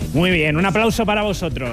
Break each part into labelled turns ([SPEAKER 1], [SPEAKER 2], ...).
[SPEAKER 1] Muy bien, un aplauso para vosotros.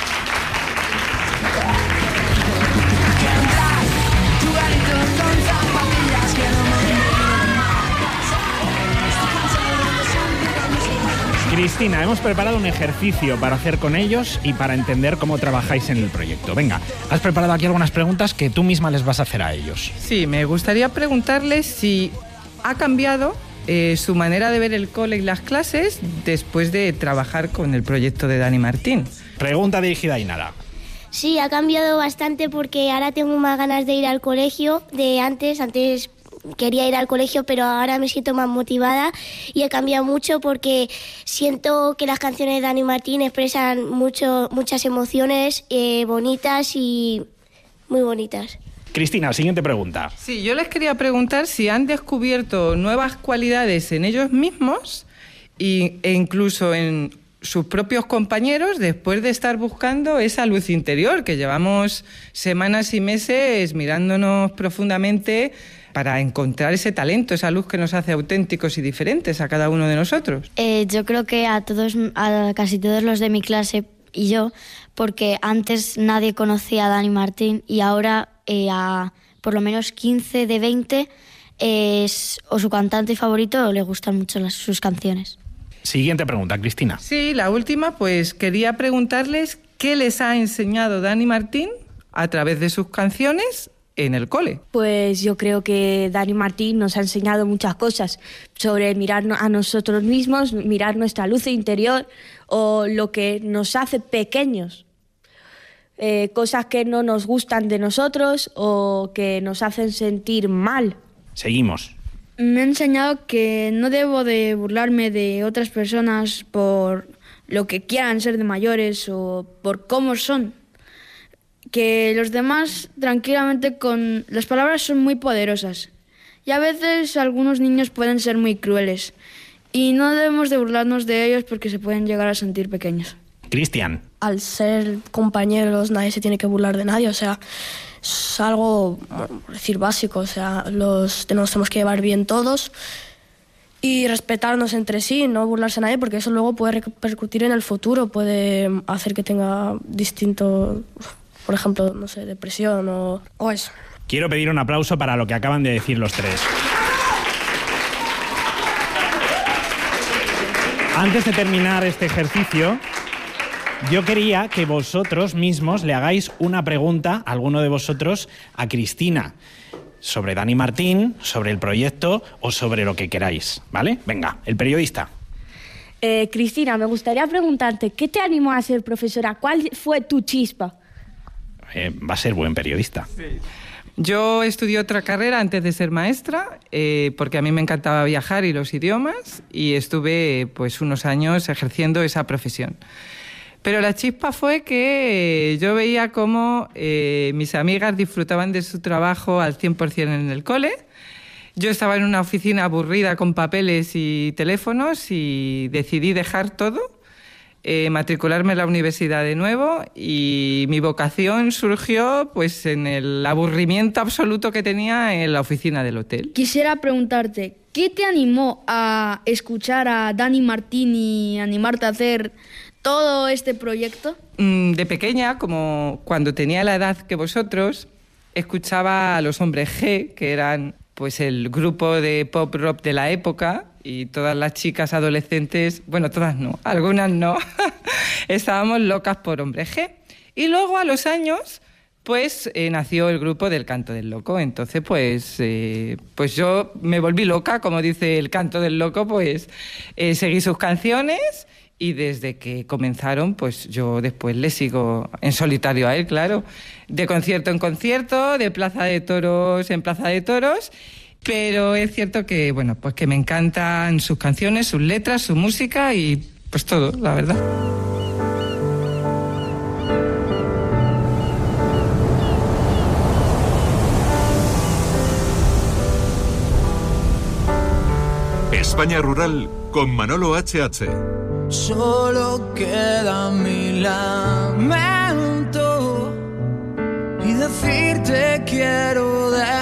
[SPEAKER 1] Cristina, hemos preparado un ejercicio para hacer con ellos y para entender cómo trabajáis en el proyecto. Venga, has preparado aquí algunas preguntas que tú misma les vas a hacer a ellos.
[SPEAKER 2] Sí, me gustaría preguntarles si ha cambiado su manera de ver el cole y las clases después de trabajar con el proyecto de Dani Martín.
[SPEAKER 1] Pregunta dirigida a Ainara.
[SPEAKER 3] Sí, ha cambiado bastante porque ahora tengo más ganas de ir al colegio de antes. Antes quería ir al colegio, pero ahora me siento más motivada y he cambiado mucho porque siento que las canciones de Dani Martín expresan muchas emociones bonitas y muy bonitas.
[SPEAKER 1] Cristina, siguiente pregunta.
[SPEAKER 2] Sí, yo les quería preguntar si han descubierto nuevas cualidades en ellos mismos e incluso en sus propios compañeros después de estar buscando esa luz interior, que llevamos semanas y meses mirándonos profundamente para encontrar ese talento, esa luz que nos hace auténticos y diferentes a cada uno de nosotros.
[SPEAKER 4] Yo creo que a casi todos los de mi clase y yo, porque antes nadie conocía a Dani Martín y ahora a por lo menos 15 de 20 o su cantante favorito o le gustan mucho sus canciones.
[SPEAKER 1] Siguiente pregunta, Cristina.
[SPEAKER 2] Sí, la última, pues quería preguntarles qué les ha enseñado Dani Martín a través de sus canciones en el cole.
[SPEAKER 5] Pues yo creo que Dani Martín nos ha enseñado muchas cosas sobre mirarnos a nosotros mismos, mirar nuestra luz interior o lo que nos hace pequeños. Cosas que no nos gustan de nosotros o que nos hacen sentir mal.
[SPEAKER 1] Seguimos.
[SPEAKER 6] Me ha enseñado que no debo de burlarme de otras personas por lo que quieran ser de mayores o por cómo son. Que los demás tranquilamente con... Las palabras son muy poderosas y a veces algunos niños pueden ser muy crueles y no debemos de burlarnos de ellos porque se pueden llegar a sentir pequeños.
[SPEAKER 1] Cristian.
[SPEAKER 7] Al ser compañeros nadie se tiene que burlar de nadie, o sea, es algo, por decir, básico, o sea, nos tenemos que llevar bien todos y respetarnos entre sí, no burlarse a nadie porque eso luego puede repercutir en el futuro, puede hacer que tenga distinto, por ejemplo, no sé, depresión o eso.
[SPEAKER 1] Quiero pedir un aplauso para lo que acaban de decir los tres. Antes de terminar este ejercicio, yo quería que vosotros mismos le hagáis una pregunta, alguno de vosotros, a Cristina, sobre Dani Martín, sobre el proyecto o sobre lo que queráis, ¿vale? Venga, el periodista.
[SPEAKER 5] Cristina, me gustaría preguntarte, ¿qué te animó a ser profesora? ¿Cuál fue tu chispa?
[SPEAKER 1] Va a ser buen periodista.
[SPEAKER 2] Sí. Yo estudié otra carrera antes de ser maestra, porque a mí me encantaba viajar y los idiomas, y estuve pues unos años ejerciendo esa profesión. Pero la chispa fue que yo veía cómo mis amigas disfrutaban de su trabajo al 100% en el cole. Yo estaba en una oficina aburrida con papeles y teléfonos y decidí dejar todo, matricularme en la universidad de nuevo, y mi vocación surgió pues en el aburrimiento absoluto que tenía en la oficina del hotel.
[SPEAKER 6] Quisiera preguntarte, ¿qué te animó a escuchar a Dani Martín y animarte a hacer todo este proyecto?
[SPEAKER 2] De pequeña, como cuando tenía la edad que vosotros, escuchaba a los Hombres G, que eran pues el grupo de pop rock de la época, y todas las chicas adolescentes, bueno, todas no, algunas no, estábamos locas por Hombres G. Y luego a los años, pues nació el grupo del Canto del Loco. Entonces, pues yo me volví loca, como dice el Canto del Loco, pues seguí sus canciones. Y desde que comenzaron, pues yo después le sigo en solitario a él, claro. De concierto en concierto, de plaza de toros en plaza de toros. Pero es cierto que, bueno, pues que me encantan sus canciones, sus letras, su música y pues todo, la verdad.
[SPEAKER 8] España Rural con Manolo H.H.
[SPEAKER 9] Solo queda mi lamento y decirte quiero de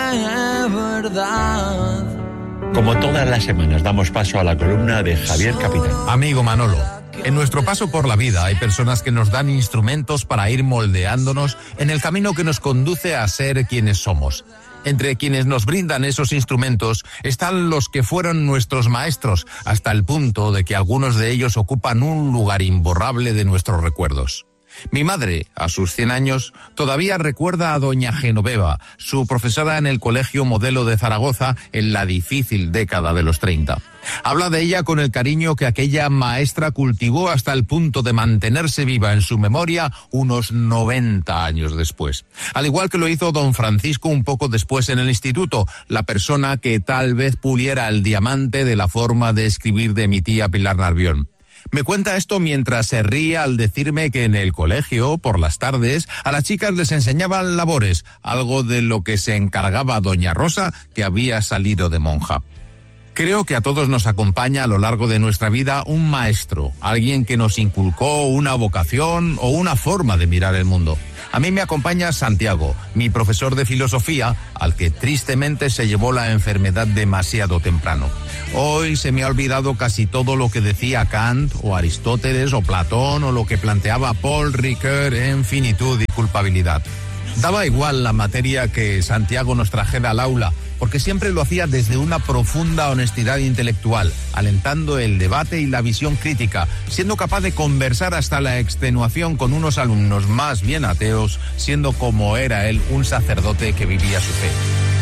[SPEAKER 9] verdad.
[SPEAKER 10] Como todas las semanas damos paso a la columna de Javier Capitán.
[SPEAKER 11] Amigo Manolo,
[SPEAKER 10] En nuestro paso por la vida hay personas que nos dan instrumentos para ir moldeándonos en el camino que nos conduce a ser quienes somos. Entre quienes nos brindan esos instrumentos están los que fueron nuestros maestros, hasta el punto de que algunos de ellos ocupan un lugar imborrable de nuestros recuerdos. Mi madre, a sus 100 años, todavía recuerda a doña Genoveva, su profesora en el Colegio Modelo de Zaragoza en la difícil década de los 30. Habla de ella con el cariño que aquella maestra cultivó hasta el punto de mantenerse viva en su memoria unos 90 años después. Al igual que lo hizo don Francisco un poco después en el instituto, la persona que tal vez puliera el diamante de la forma de escribir de mi tía Pilar Narvión. Me cuenta esto mientras se ríe al decirme que en el colegio, por las tardes, a las chicas les enseñaban labores, algo de lo que se encargaba doña Rosa, que había salido de monja. Creo que a todos nos acompaña a lo largo de nuestra vida un maestro, alguien que nos inculcó una vocación o una forma de mirar el mundo. A mí me acompaña Santiago, mi profesor de filosofía, al que tristemente se llevó la enfermedad demasiado temprano. Hoy se me ha olvidado casi todo lo que decía Kant o Aristóteles o Platón o lo que planteaba Paul Ricoeur en Finitud y Culpabilidad. Daba igual la materia que Santiago nos trajera al aula, porque siempre lo hacía desde una profunda honestidad intelectual, alentando el debate y la visión crítica, siendo capaz de conversar hasta la extenuación con unos alumnos más bien ateos, siendo como era él un sacerdote que vivía su fe.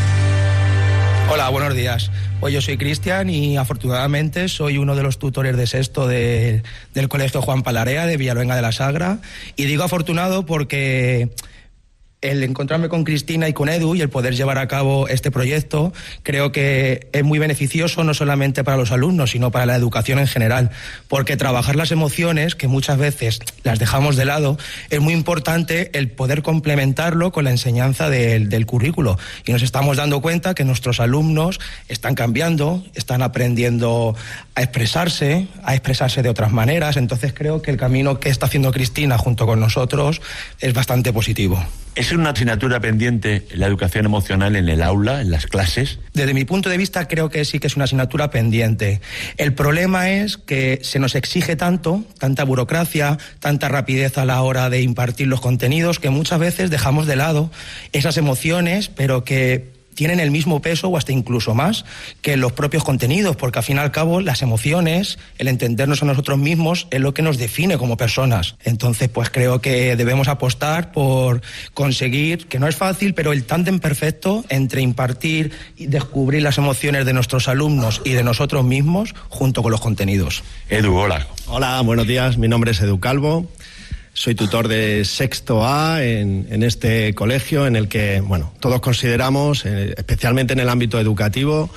[SPEAKER 11] Hola, buenos días. Pues yo soy Cristian y afortunadamente soy uno de los tutores de sexto del Colegio Juan Palarea de Villaluenga de la Sagra. Y digo afortunado porque el encontrarme con Cristina y con Edu y el poder llevar a cabo este proyecto creo que es muy beneficioso no solamente para los alumnos, sino para la educación en general, porque trabajar las emociones, que muchas veces las dejamos de lado, es muy importante el poder complementarlo con la enseñanza del currículo. Y nos estamos dando cuenta que nuestros alumnos están cambiando, están aprendiendo a expresarse de otras maneras. Entonces creo que el camino que está haciendo Cristina junto con nosotros es bastante positivo.
[SPEAKER 12] ¿Es una asignatura pendiente la educación emocional en el aula, en las clases?
[SPEAKER 11] Desde mi punto de vista creo que sí que es una asignatura pendiente. El problema es que se nos exige tanta burocracia, tanta rapidez a la hora de impartir los contenidos, que muchas veces dejamos de lado esas emociones, pero que tienen el mismo peso o hasta incluso más que los propios contenidos, porque al fin y al cabo las emociones, el entendernos a nosotros mismos es lo que nos define como personas. Entonces pues creo que debemos apostar por conseguir, que no es fácil, pero el tándem perfecto entre impartir y descubrir las emociones de nuestros alumnos y de nosotros mismos junto con los contenidos.
[SPEAKER 12] Edu, hola.
[SPEAKER 13] Hola, buenos días, mi nombre es Edu Calvo. Soy tutor de sexto A en este colegio en el que, bueno, todos consideramos, especialmente en el ámbito educativo,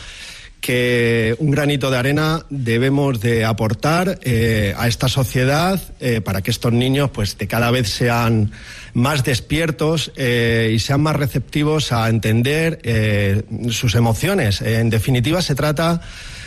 [SPEAKER 13] que un granito de arena debemos de aportar a esta sociedad para que estos niños pues de cada vez sean más despiertos y sean más receptivos a entender sus emociones. En definitiva, se trata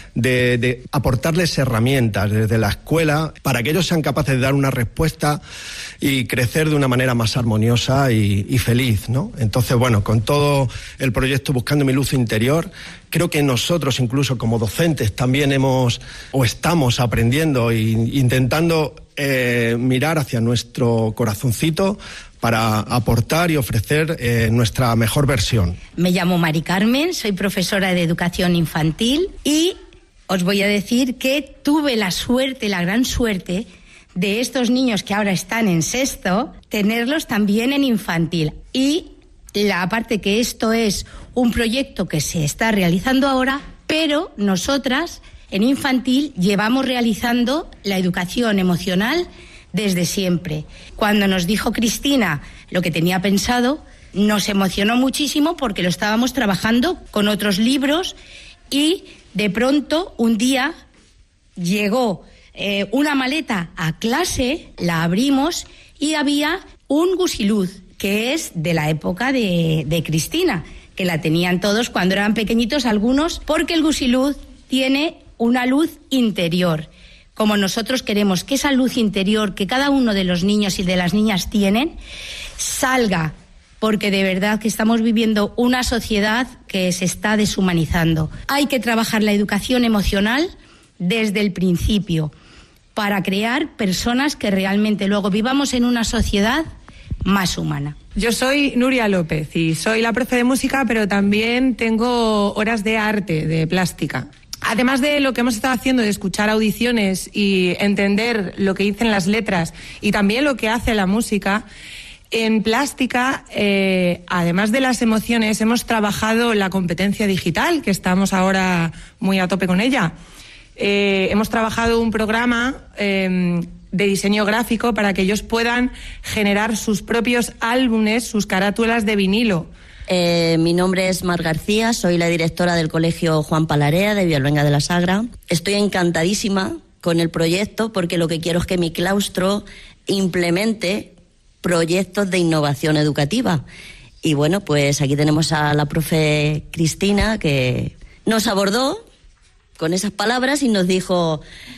[SPEAKER 13] de aportarles herramientas desde la escuela para que ellos sean capaces de dar una respuesta y crecer de una manera más armoniosa y feliz, ¿no? Entonces, bueno, con todo el proyecto Buscando mi luz interior, creo que nosotros incluso como docentes también estamos aprendiendo e intentando mirar hacia nuestro corazoncito para aportar y ofrecer nuestra mejor versión.
[SPEAKER 14] Me llamo Mari Carmen, soy profesora de educación infantil y os voy a decir que tuve la gran suerte de estos niños que ahora están en sexto, tenerlos también en infantil. Y aparte que esto es un proyecto que se está realizando ahora, pero nosotras en infantil llevamos realizando la educación emocional desde siempre. Cuando nos dijo Cristina lo que tenía pensado, nos emocionó muchísimo porque lo estábamos trabajando con otros libros y de pronto un día llegó una maleta a clase, la abrimos y había un gusiluz, que es de la época de Cristina, que la tenían todos cuando eran pequeñitos algunos, porque el gusiluz tiene una luz interior. Como nosotros queremos que esa luz interior que cada uno de los niños y de las niñas tienen salga, porque de verdad que estamos viviendo una sociedad que se está deshumanizando. Hay que trabajar la educación emocional desde el principio. para crear personas que realmente luego vivamos en una sociedad más humana.
[SPEAKER 15] Yo soy Nuria López y soy la profe de música, pero también tengo horas de arte, de plástica. Además de lo que hemos estado haciendo, de escuchar audiciones y entender lo que dicen las letras y también lo que hace la música, en plástica, además de las emociones, hemos trabajado la competencia digital, que estamos ahora muy a tope con ella. Hemos trabajado un programa de diseño gráfico para que ellos puedan generar sus propios álbumes, sus carátulas de vinilo.
[SPEAKER 16] Mi nombre es Mar García, soy la directora del Colegio Juan Palarea de Villalonga de la Sagra. Estoy encantadísima con el proyecto porque lo que quiero es que mi claustro implemente proyectos de innovación educativa. Y bueno, pues aquí tenemos a la profe Cristina, que nos abordó con esas palabras y nos dijo: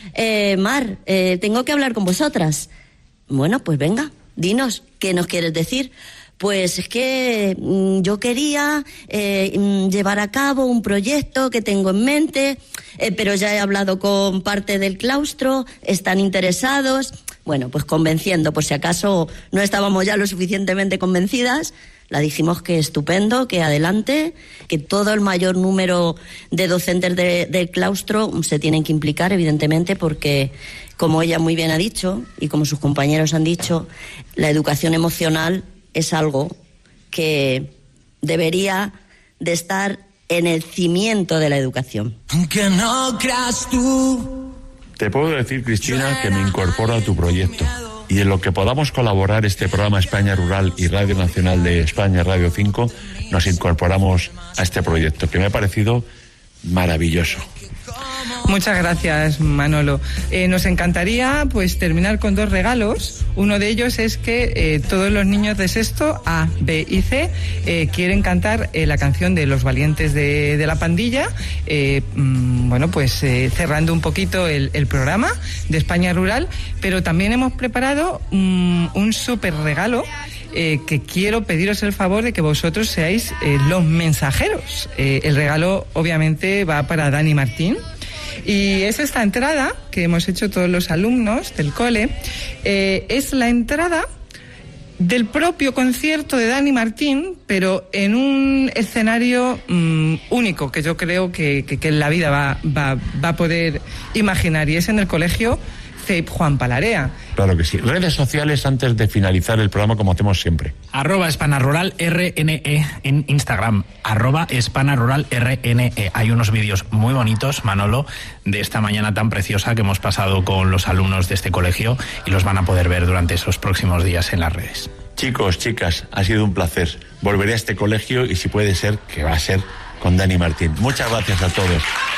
[SPEAKER 16] Mar, tengo que hablar con vosotras. Bueno, pues venga, dinos, ¿qué nos quieres decir? Pues es que yo quería llevar a cabo un proyecto que tengo en mente, pero ya he hablado con parte del claustro, están interesados. Bueno, pues convenciendo, por si acaso no estábamos ya lo suficientemente convencidas, la dijimos que estupendo, que adelante, que todo el mayor número de docentes del claustro se tienen que implicar, evidentemente, porque, como ella muy bien ha dicho, y como sus compañeros han dicho, la educación emocional es algo que debería de estar en el cimiento de la educación.
[SPEAKER 9] Aunque no creas tú.
[SPEAKER 12] Te puedo decir, Cristina, que me incorporo a tu proyecto. Y en lo que podamos colaborar este programa España Rural y Radio Nacional de España, Radio 5, nos incorporamos a este proyecto, que me ha parecido maravilloso.
[SPEAKER 2] Muchas gracias, Manolo. Nos encantaría pues terminar con 2 regalos. Uno de ellos es que todos los niños de sexto A, B y C quieren cantar la canción de Los Valientes de la Pandilla. Bueno, pues cerrando un poquito el programa de España Rural, pero también hemos preparado un súper regalo que quiero pediros el favor de que vosotros seáis los mensajeros. El regalo obviamente va para Dani Martín. Y es esta entrada que hemos hecho todos los alumnos del cole. Es la entrada del propio concierto de Dani Martín, pero en un escenario único, que yo creo que en la vida va a poder imaginar, y es en el colegio CEIP Juan Palarea.
[SPEAKER 12] Claro que sí. Redes sociales antes de finalizar el programa, como hacemos siempre.
[SPEAKER 1] @SpanaRuralRNE en Instagram, @SpanaRuralRNE. Hay unos vídeos muy bonitos, Manolo, de esta mañana tan preciosa que hemos pasado con los alumnos de este colegio, y los van a poder ver durante esos próximos días en las redes.
[SPEAKER 12] Chicos, chicas, ha sido un placer. Volveré a este colegio y, si puede ser, que va a ser con Dani Martín. Muchas gracias a todos.